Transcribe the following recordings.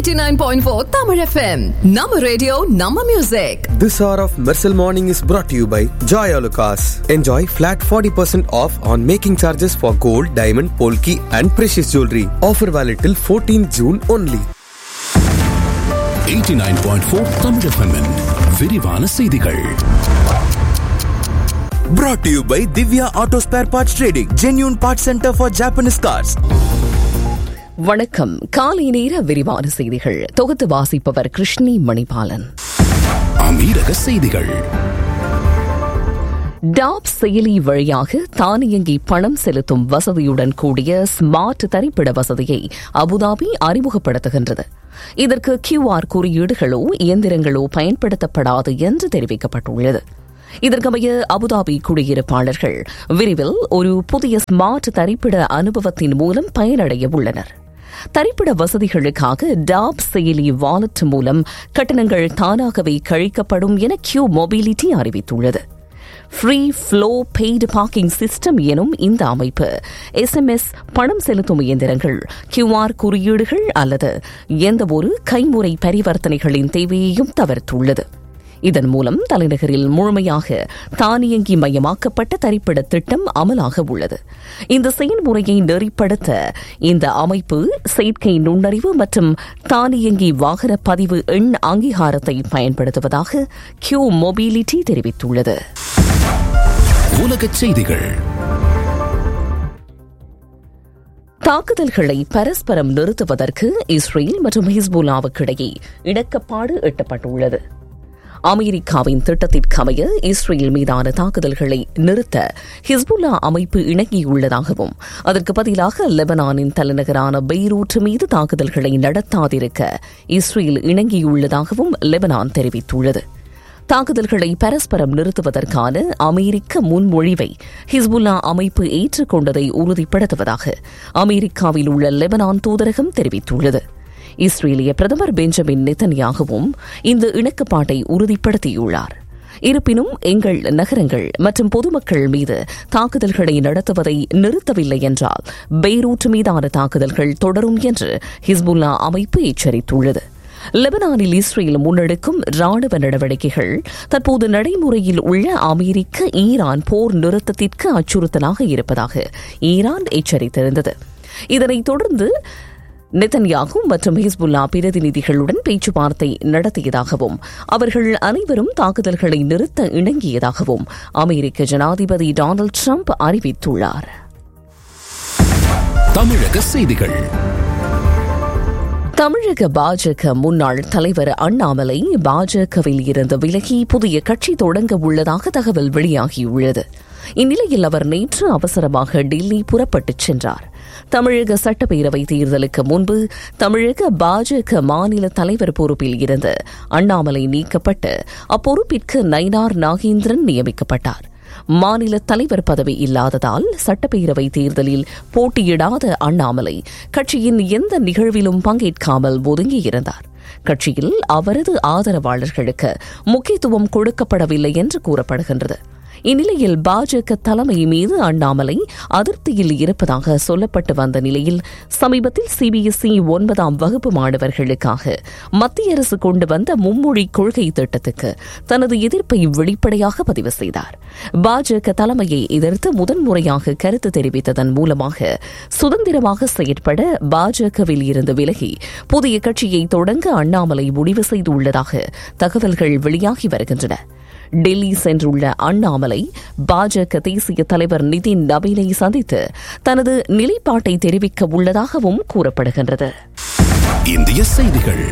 89.4 Tamil FM. Nama radio, Nama music. This hour of Mersal Morning is brought to you by Joy Alucas. Enjoy flat 40% off on making charges for gold, diamond, polki and precious jewelry. Offer valid till 14 June only. 89.4 Tamil FM விரிவான செய்திகள். Brought to you by Divya Auto Spare Parts Trading, genuine parts center for Japanese cars. வணக்கம். காலை நேர விரிவான செய்திகள் தொகுத்து வாசிப்பவர் கிருஷ்ணி மணிபாலன். அமீரக செய்திகள். டாப் செயலி வழியாக தானியங்கி பணம் செலுத்தும் வசதியுடன் கூடிய ஸ்மார்ட் தரிப்பிட வசதியை அபுதாபி அறிமுகப்படுத்துகின்றது. இதற்கு QR குறியீடுகளோ இயந்திரங்களோ பயன்படுத்தப்படாது என்று தெரிவிக்கப்பட்டுள்ளது. இதற்கமைய அபுதாபி குடியிருப்பாளர்கள் விரைவில் ஒரு புதிய ஸ்மார்ட் தரிப்பிட அனுபவத்தின் மூலம் பயனடைய உள்ளனர். தரிப்பிட வசதிகளுக்காக டாப் செயலி வாலெட் மூலம் கட்டணங்கள் தானாகவே கழிக்கப்படும் என கியூ மொபிலிட்டி அறிவித்துள்ளது. Free flow paid parking system எனும் இந்த அமைப்பு SMS பணம் செலுத்தும் இயந்திரங்கள், QR குறியீடுகள் அல்லது எந்தவொரு கைமுறை பரிவர்த்தனைகளின் தேவையையும் தவிர்த்துள்ளது. இதன் மூலம் தலைநகரில் முழுமையாக தானியங்கி மயமாக்கப்பட்ட தரிப்பிட திட்டம் அமலாக உள்ளது. இந்த செயல்முறையை நெறிப்படுத்த இந்த அமைப்பு செயற்கை நுண்ணறிவு மற்றும் தானியங்கி வாகன பதிவு எண் அங்கீகாரத்தை பயன்படுத்துவதாக கியூ மொபிலிட்டி தெரிவித்துள்ளது. உலகச் செய்திகள். தாக்குதல்களை பரஸ்பரம் நிறுத்துவதற்கு இஸ்ரேல் மற்றும் ஹிஸ்புல்லாவுக்கிடையே இணக்கப்பாடு எட்டப்பட்டுள்ளது. அமெரிக்காவின் திட்டத்திற்கமைய இஸ்ரேல் மீதான தாக்குதல்களை நிறுத்த ஹிஸ்புல்லா அமைப்பு இணங்கியுள்ளதாகவும் அதற்கு பதிலாக லெபனானின் தலைநகரான பெய்ரூட் மீது தாக்குதல்களை நடத்தாதிருக்க இஸ்ரேல் இணங்கியுள்ளதாகவும் லெபனான் தெரிவித்துள்ளது. தாக்குதல்களை பரஸ்பரம் நிறுத்துவதற்கான அமெரிக்க முன்மொழிவை ஹிஸ்புல்லா அமைப்பு ஏற்றுக்கொண்டதை உறுதிப்படுத்துவதாக அமெரிக்காவில் உள்ள லெபனான் தூதரகம் தெரிவித்துள்ளது. இஸ்ரேலிய பிரதமர் பெஞ்சமின் நெத்தன்யாகுவும் இந்த இணக்கப்பாட்டை உறுதிப்படுத்தியுள்ளார். இருப்பினும் எங்கள் நகரங்கள் மற்றும் பொதுமக்கள் மீது தாக்குதல்களை நடத்துவதை நிறுத்தவில்லை என்றால் பெய்ரூட் மீதான தாக்குதல்கள் தொடரும் என்று ஹிஸ்புல்லா அமைப்பு எச்சரித்துள்ளது. லெபனானில் இஸ்ரேல் முன்னெடுக்கும் ராணுவ நடவடிக்கைகள் தற்போது நடைமுறையில் உள்ள அமெரிக்க ஈரான் போர் நிறுத்தத்திற்கு அச்சுறுத்தலாக இருப்பதாக ஈரான் எச்சரித்திருந்தது. இதனைத் தொடர்ந்து நெத்தன்யாகு மற்றும் ஹிஸ்புல்லா பிரதிநிதிகளுடன் பேச்சுவார்த்தை நடத்தியதாகவும் அவர்கள் அனைவரும் தாக்குதல்களை நிறுத்த இணங்கியதாகவும் அமெரிக்க ஜனாதிபதி டொனால்டு டிரம்ப் அறிவித்துள்ளார். தமிழக செய்திகள். தமிழக பாஜக முன்னாள் தலைவர் அண்ணாமலை பாஜகவில் இருந்து விலகி புதிய கட்சி தொடங்க உள்ளதாக தகவல் வெளியாகியுள்ளது. இந்நிலையில் அவர் நேற்று அவசரமாக டெல்லி புறப்பட்டுச் சென்றார். தமிழக சட்டப்பேரவை தேர்தலுக்கு முன்பு தமிழக பாஜக மாநில தலைவர் பொறுப்பில் இருந்து அண்ணாமலை நீக்கப்பட்டு அப்பொறுப்பிற்கு நயினார் நாகேந்திரன் நியமிக்கப்பட்டார். மாநில தலைவர் பதவி இல்லாததால் சட்டப்பேரவை தேர்தலில் போட்டியிடாத அண்ணாமலை கட்சியின் எந்த நிகழ்விலும் பங்கேற்காமல் ஒதுங்கியிருந்தார். கட்சியில் அவரது ஆதரவாளர்களுக்கு முக்கியத்துவம் கொடுக்கப்படவில்லை என்று கூறப்படுகின்றது. இந்நிலையில் பாஜக தலைமை மீது அண்ணாமலை அதிருப்தியில் இருப்பதாக சொல்லப்பட்டு வந்த நிலையில் சமீபத்தில் CBSE 9ஆம் வகுப்பு மாணவர்களுக்காக மத்திய அரசு கொண்டு வந்த மும்மொழி கொள்கை திட்டத்துக்கு தனது எதிர்ப்பை வெளிப்படையாக பதிவு செய்தார். பாஜக தலைமையை எதிர்த்து முதன்முறையாக கருத்து தெரிவித்ததன் மூலமாக சுதந்திரமாக செயற்பட பாஜகவில் இருந்து விலகி புதிய கட்சியை தொடங்க அண்ணாமலை முடிவு செய்துள்ளதாக தகவல்கள் வெளியாகி வருகின்றன. டெல்லி சென்றுள்ள அண்ணாமலை பாஜக தேசிய தலைவர் நிதின் நபீனை சந்தித்து தனது நிலைப்பாட்டை தெரிவிக்க உள்ளதாகவும் கூறப்படுகின்றது. இந்திய செய்திகள்.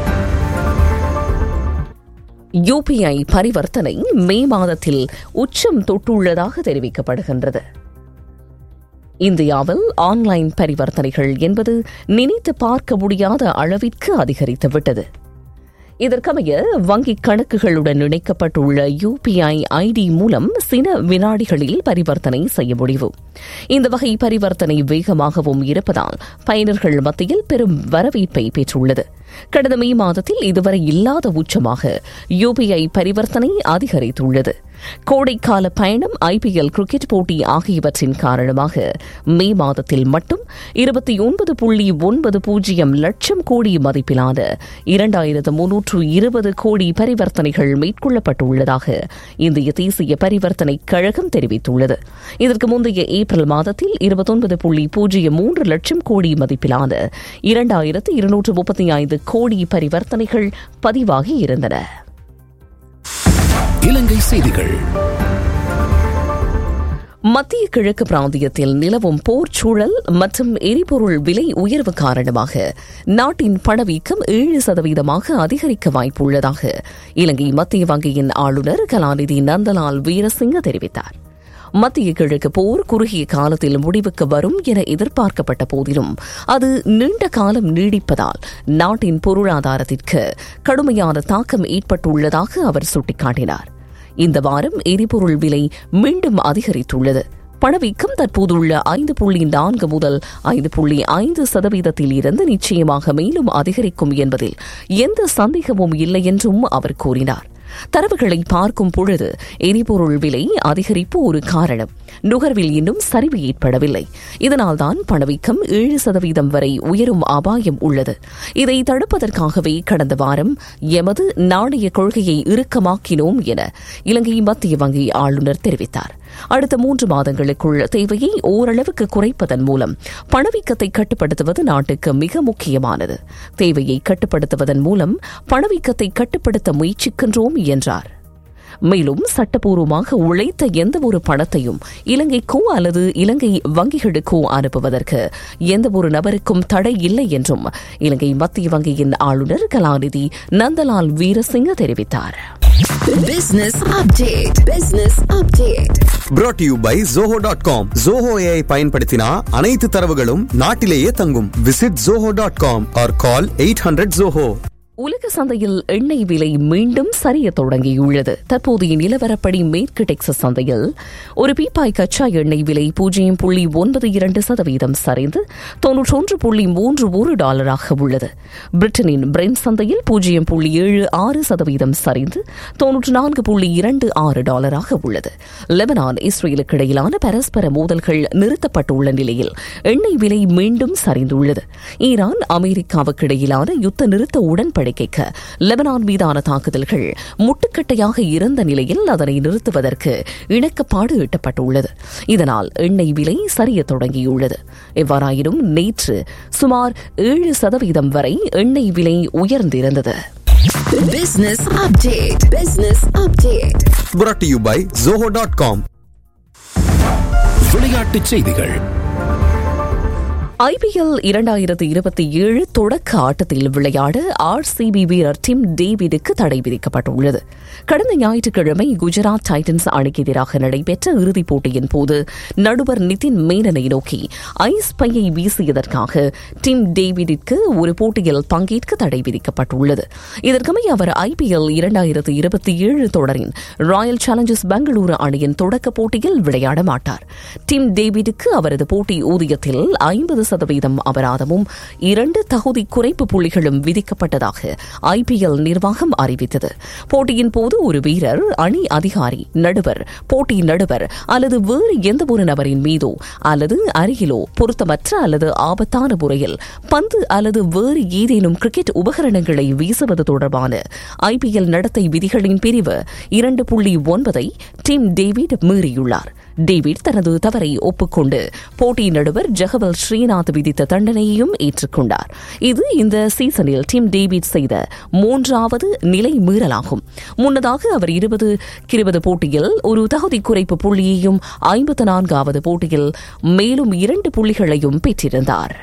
UPI பரிவர்த்தனை மே மாதத்தில் உச்சம் தொட்டுள்ளதாக தெரிவிக்கப்படுகின்றது. இந்தியாவில் ஆன்லைன் பரிவர்த்தனைகள் என்பது நினைத்து பார்க்க முடியாத அளவிற்கு அதிகரித்துவிட்டது. இதற்கமைய வங்கிக் கணக்குகளுடன் இணைக்கப்பட்டுள்ள UPI ID மூலம் சில வினாடிகளில் பரிவர்த்தனை செய்ய முடியும். இந்த வகை பரிவர்த்தனை வேகமாகவும் இருப்பதால் பயனர்கள் மத்தியில் பெரும் வரவேற்பை பெற்றுள்ளது. கடந்த மே மாதத்தில் இதுவரை இல்லாத உச்சமாக யுபிஐ பரிவர்த்தனை அதிகரித்துள்ளது. கோடைக்கால பயணம், IPL கிரிக்கெட் போட்டி ஆகியவற்றின் காரணமாக மே மாதத்தில் மட்டும் 29.90 லட்சம் கோடி மதிப்பிலான 2320 கோடி பரிவர்த்தனைகள் மேற்கொள்ளப்பட்டுள்ளதாக இந்திய தேசிய பரிவர்த்தனை கழகம் தெரிவித்துள்ளது. இதற்கு முந்தைய ஏப்ரல் மாதத்தில் 29.03 லட்சம் கோடி மதிப்பிலான 2235 கோடி பரிவர்த்தனைகள் பதிவாகி இருந்தன. இலங்கை செய்திகள். மத்திய கிழக்கு பிராந்தியத்தில் நிலவும் போர் சூழல் மற்றும் எரிபொருள் விலை உயர்வு காரணமாக நாட்டின் பணவீக்கம் 7% அதிகரிக்க வாய்ப்புள்ளதாக இலங்கை மத்திய வங்கியின் ஆளுநர் கலாநிதி நந்தலால் வீரசிங்க தெரிவித்தார். மத்திய கிழக்கு போர் குறுகிய காலத்தில் முடிவுக்கு வரும் என எதிர்பார்க்கப்பட்ட போதிலும் அது நீண்ட காலம் நீடிப்பதால் நாட்டின் பொருளாதாரத்திற்கு கடுமையான தாக்கம் ஏற்பட்டுள்ளதாக அவர் சுட்டிக்காட்டினார். இந்த வாரம் எரிபொருள் விலை மீண்டும் அதிகரித்துள்ளது. பணவீக்கம் தற்போதுள்ள 5.4 முதல் 5.5% இருந்து நிச்சயமாக மேலும் அதிகரிக்கும் என்பதில் எந்த சந்தேகமும் இல்லை என்றும் அவர் கூறினார். தரவுகளை பார்க்கும் பொழுது எரிபொருள் விலை அதிகரிப்பு ஒரு காரணம். நுகர்வில் இன்னும் சரிவு ஏற்படவில்லை. இதனால்தான் பணவீக்கம் 7% வரை உயரும் அபாயம் உள்ளது. இதை தடுப்பதற்காகவே கடந்த வாரம் எமது நாணய கொள்கையை இறுக்கமாக்கினோம் என இலங்கை மத்திய வங்கி ஆளுநர் தெரிவித்தார். அடுத்த 3 மாதங்களுக்குள் தேவையை ஓரளவுக்கு குறைப்பதன் மூலம் பணவீக்கத்தை கட்டுப்படுத்துவது நாட்டுக்கு மிக முக்கியமானது. தேவையை கட்டுப்படுத்துவதன் மூலம் பணவீக்கத்தை கட்டுப்படுத்த முயற்சிக்கின்றோம் என்றார். மேலும் சட்டப்பூர்வமாக உழைத்த எந்தவொரு பணத்தையும் இலங்கைக்கோ அல்லது இலங்கை வங்கிகளுக்கோ அனுப்புவதற்கு எந்தவொரு நபருக்கும் தடை இல்லை என்றும் இலங்கை மத்திய வங்கியின் ஆளுநர் கலாநிதி நந்தலால் வீரசிங்க தெரிவித்தார். Business update. Business update. Brought to you by Zoho.com. Zoho AI பயன்படுத்தினா அனைத்து தரவுகளும் நாட்டிலேயே தங்கும். Visit Zoho.com or call 800 Zoho. உலக சந்தையில் எண்ணெய் விலை மீண்டும் சரிய தொடங்கியுள்ளது. தற்போதைய நிலவரப்படி மேற்கு டெக்சஸ் சந்தையில் ஒரு பீப்பாய் கச்சா எண்ணெய் விலை 0.92% சரிந்து $91.31 உள்ளது. பிரிட்டனின் பிரெண்ட் சந்தையில் 0.76% சரிந்து $94.26 உள்ளது. லெபனான் இஸ்ரேலுக்கு இடையிலான பரஸ்பர மோதல்கள் நிறுத்தப்பட்டுள்ள நிலையில் எண்ணெய் விலை மீண்டும் சரிந்துள்ளது. ஈரான் அமெரிக்காவுக்கு இடையிலான யுத்த நிறுத்த உடன்படிக்கை லெபனான் மீதான தாக்குதல்கள் முட்டுக்கட்டையாக இருந்த நிலையில் அதனை நிறுத்துவதற்கு இணக்கப்பாடு எட்டப்பட்டுள்ளது. இதனால் எண்ணெய் விலை சரிய தொடங்கியுள்ளது. எவ்வாறாயினும் நேற்று சுமார் 7% வரை எண்ணெய் விலை உயர்ந்திருந்தது. Business update. Business update. Brought to you by Zoho.com. விளையாட்டுச் செய்திகள். IPL 2027 தொடக்க ஆட்டத்தில் விளையாட RCB வீரர் டிம் டேவிடுக்கு தடை விதிக்கப்பட்டுள்ளது. கடந்த ஞாயிற்றுக்கிழமை குஜராத் டைட்டன்ஸ் அணிக்கு எதிராக நடைபெற்ற இறுதிப் போட்டியின் போது நடுவர் நிதின் மேனனை நோக்கி ஐஸ் பையை வீசியதற்காக டிம் டேவிடிற்கு ஒரு போட்டியில் பங்கேற்க தடை விதிக்கப்பட்டுள்ளது. இதற்கமைய அவர் IPL 2027 தொடரின் ராயல் சேலஞ்சர்ஸ் பெங்களூரு அணியின் தொடக்க போட்டியில் விளையாட மாட்டார். டிம் டேவிடுக்கு அவரது போட்டி ஊதியத்தில் 50% அபராதமும் 2 தகுதி குறைப்பு புள்ளிகளும் விதிக்கப்பட்டதாக IPL நிர்வாகம் அறிவித்தது. போட்டியின் போது ஒரு வீரர், அணி அதிகாரி, நடுவர், போட்டி நடுவர் அல்லது வேறு எந்தவொரு நபரின் மீதோ அல்லது அருகிலோ பொருத்தமற்ற அல்லது ஆபத்தான முறையில் பந்து அல்லது வேறு ஏதேனும் கிரிக்கெட் உபகரணங்களை வீசுவது தொடர்பான IPL நடத்தை விதிகளின் பிரிவு 2.9 டிம் டேவிட் மீறியுள்ளார். டேவிட் தனது தவறை ஒப்புக்கொண்டு போட்டி நடுவர் ஜெகவல் ஸ்ரீநாத் விதித்த தண்டனையையும் ஏற்றுக்கொண்டார். இது இந்த சீசனில் டிம் டேவிட் செய்த 3வது நிலை மீறலாகும். முன்னதாக அவர் 20 போட்டியில் ஒரு தகுதி குறைப்பு புள்ளியையும் 54வது போட்டியில் மேலும் 2 புள்ளிகளையும் பெற்றிருந்தார்.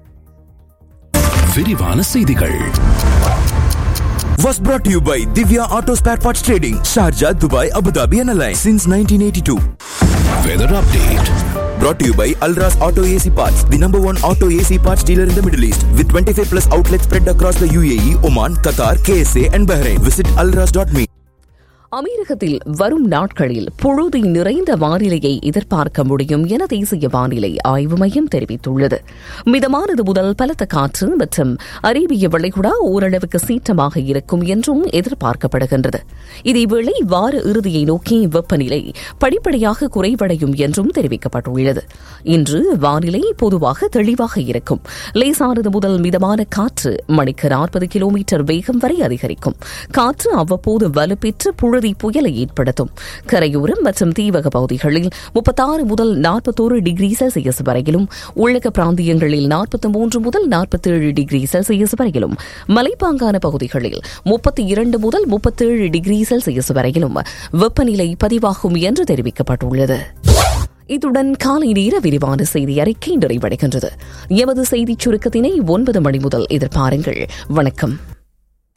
விரிவான செய்திகள். Was brought to you by Divya Auto Spare Parts Trading, Sharjah, Dubai, Abu Dhabi and Alliance since 1982. Weather update. Brought to you by Alras Auto AC Parts, the #1 auto AC parts dealer in the Middle East, with 25 plus outlets spread across the UAE, Oman, Qatar, KSA and Bahrain. Visit alras.me. அமீரகத்தில் வரும் நாட்களில் புழுதி நிறைந்த வானிலையை எதிர்பார்க்க முடியும் என தேசிய வானிலை ஆய்வு மையம் தெரிவித்துள்ளது. மிதமானது முதல் பலத்த காற்று மற்றும் அரேபிய வளைகுடா ஓரளவுக்கு சீற்றமாக இருக்கும் என்றும் எதிர்பார்க்கப்படுகின்றது. இதேவேளை வார இறுதியை நோக்கி வெப்பநிலை படிப்படியாக குறைவடையும் என்றும் தெரிவிக்கப்பட்டுள்ளது. இன்று வானிலை பொதுவாக தெளிவாக இருக்கும். லேசானது முதல் மிதமான காற்று மணிக்கு 40 கிலோமீட்டர் வேகம் வரை அதிகரிக்கும். காற்று அவ்வப்போது வலுப்பெற்று புழுதி புயலை ஏற்படுத்தும். கரையோரம் மற்றும் தீவக பகுதிகளில் 36 முதல் 41 டிகிரி செல்சியஸ் வரையிலும், உள்ளக பிராந்தியங்களில் 43 முதல் 47 டிகிரி செல்சியஸ் வரையிலும், மலைப்பாங்கான பகுதிகளில் 32 முதல் 37 டிகிரி செல்சியஸ் வரையிலும் வெப்பநிலை பதிவாகும் என்று தெரிவிக்கப்பட்டுள்ளது. இத்துடன் காலை நேர விரிவான செய்தி அறிக்கை நிறைவடைகின்றது. எமது செய்திச் சுருக்கத்தினை 9 மணி முதல் எதிர்பாருங்கள். வணக்கம்.